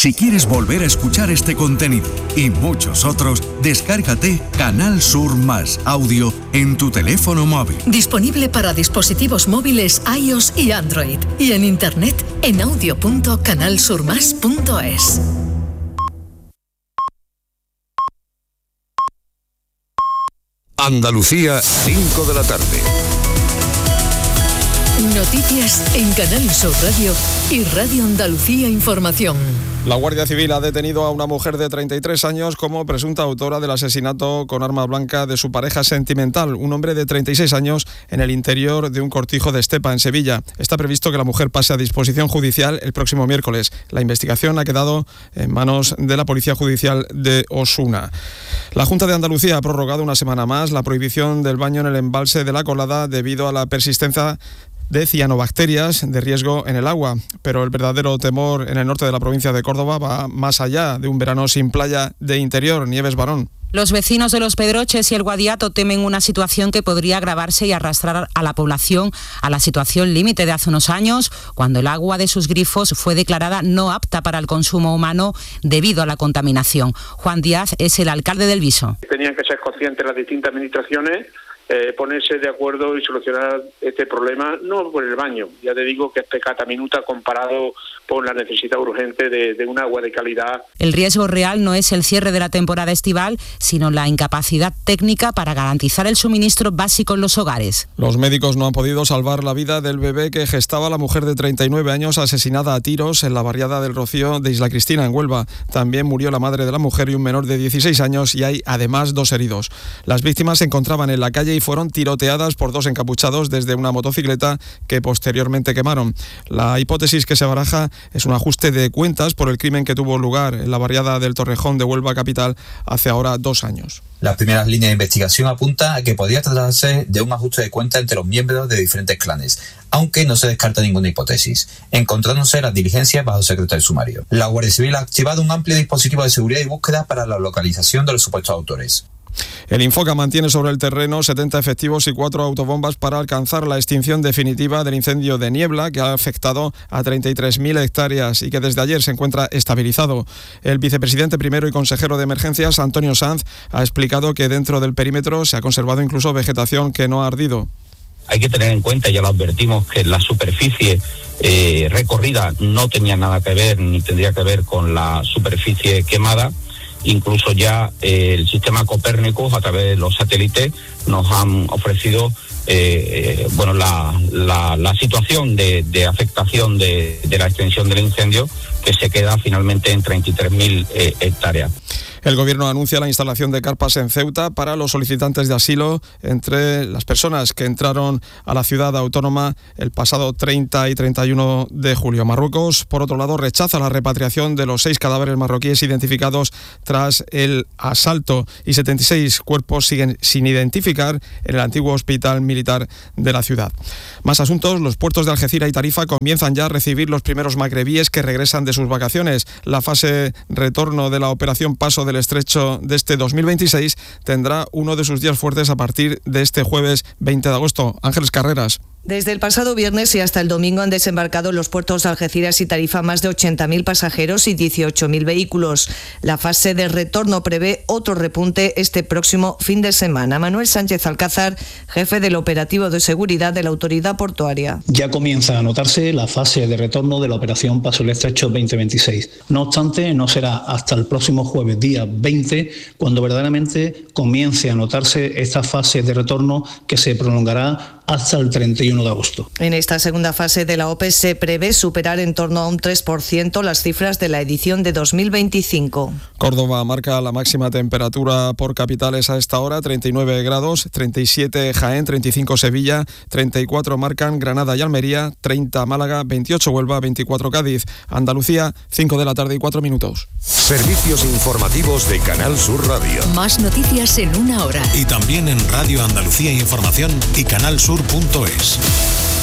Si quieres volver a escuchar este contenido y muchos otros, descárgate Canal Sur Más Audio en tu teléfono móvil. Disponible para dispositivos móviles iOS y Android. Y en internet en audio.canalsurmas.es. Andalucía, 5 de la tarde. Noticias en Canal Sur Radio y Radio Andalucía Información. La Guardia Civil ha detenido a una mujer de 33 años como presunta autora del asesinato con arma blanca de su pareja sentimental, un hombre de 36 años, en el interior de un cortijo de Estepa, en Sevilla. Está previsto que la mujer pase a disposición judicial el próximo miércoles. La investigación ha quedado en manos de la Policía Judicial de Osuna. La Junta de Andalucía ha prorrogado una semana más la prohibición del baño en el embalse de La Colada debido a la persistencia de cianobacterias de riesgo en el agua, pero el verdadero temor en el norte de la provincia de Córdoba va más allá de un verano sin playa de interior. Nieves Barón. Los vecinos de Los Pedroches y el Guadiato temen una situación que podría agravarse y arrastrar a la población a la situación límite de hace unos años, cuando el agua de sus grifos fue declarada no apta para el consumo humano debido a la contaminación. Juan Díaz es el alcalde del Viso. Tenían que ser conscientes las distintas administraciones, ponerse de acuerdo y solucionar este problema, no por el baño, ya te digo que es peccata minuta comparado con la necesidad urgente de un agua de calidad. El riesgo real no es el cierre de la temporada estival, sino la incapacidad técnica para garantizar el suministro básico en los hogares. Los médicos no han podido salvar la vida del bebé que gestaba la mujer de 39 años asesinada a tiros en la barriada del Rocío de Isla Cristina, en Huelva. También murió la madre de la mujer y un menor de 16 años y hay además 2 heridos. Las víctimas se encontraban en la calle y fueron tiroteadas por 2 encapuchados desde una motocicleta que posteriormente quemaron. La hipótesis que se baraja es un ajuste de cuentas por el crimen que tuvo lugar en la barriada del Torrejón de Huelva capital hace ahora 2 años. Las primeras líneas de investigación apuntan a que podría tratarse de un ajuste de cuentas entre los miembros de diferentes clanes, aunque no se descarta ninguna hipótesis, encontrándose las diligencias bajo secreto de sumario. La Guardia Civil ha activado un amplio dispositivo de seguridad y búsqueda para la localización de los supuestos autores. El Infoca mantiene sobre el terreno 70 efectivos y 4 autobombas para alcanzar la extinción definitiva del incendio de Niebla, que ha afectado a 33.000 hectáreas y que desde ayer se encuentra estabilizado. El vicepresidente primero y consejero de Emergencias, Antonio Sanz, ha explicado que dentro del perímetro se ha conservado incluso vegetación que no ha ardido. Hay que tener en cuenta, ya lo advertimos, que la superficie recorrida no tenía nada que ver ni tendría que ver con la superficie quemada. Incluso ya el sistema Copérnicus, a través de los satélites, nos han ofrecido la situación de afectación de la extensión del incendio, que se queda finalmente en 33.000 hectáreas. El Gobierno anuncia la instalación de carpas en Ceuta para los solicitantes de asilo entre las personas que entraron a la ciudad autónoma el pasado 30 y 31 de julio. Marruecos, por otro lado, rechaza la repatriación de los 6 cadáveres marroquíes identificados tras el asalto y 76 cuerpos siguen sin identificar en el antiguo hospital militar de la ciudad. Más asuntos. Los puertos de Algeciras y Tarifa comienzan ya a recibir los primeros magrebíes que regresan de sus vacaciones. La fase retorno de la operación Paso del Estrecho de este 2026 tendrá uno de sus días fuertes a partir de este jueves 20 de agosto. Ángeles Carreras. Desde el pasado viernes y hasta el domingo han desembarcado en los puertos de Algeciras y Tarifa más de 80.000 pasajeros y 18.000 vehículos. La fase de retorno prevé otro repunte este próximo fin de semana. Manuel Sánchez Alcázar, jefe del operativo de seguridad de la autoridad portuaria. Ya comienza a notarse la fase de retorno de la operación Paso del Estrecho 2026. No obstante, no será hasta el próximo jueves, día 20, cuando verdaderamente comience a notarse esta fase de retorno que se prolongará hasta el 31 de agosto. En esta segunda fase de la OPE se prevé superar en torno a un 3% las cifras de la edición de 2025. Córdoba marca la máxima temperatura por capitales a esta hora, 39 grados, 37 Jaén, 35 Sevilla, 34 marcan Granada y Almería, 30 Málaga, 28 Huelva, 24 Cádiz. Andalucía, 5 de la tarde y 4 minutos. Servicios informativos de Canal Sur Radio. Más noticias en una hora. Y también en Radio Andalucía Información y canalsur.es.